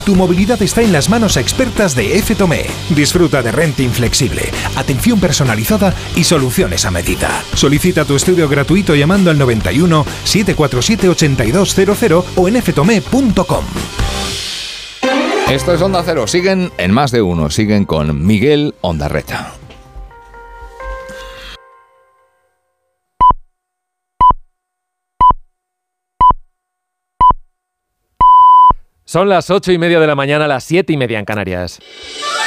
Tu movilidad está en las manos expertas de FTOME. Disfruta de renting flexible, atención personalizada y soluciones a medida. Solicita tu estudio gratuito llamando al 91 747 8200 o en ftome.com. Esto es Onda Cero. Siguen en Más de Uno. Siguen con Miguel Ondarreta. Son las 8:30 de la mañana, las 7:30 en Canarias.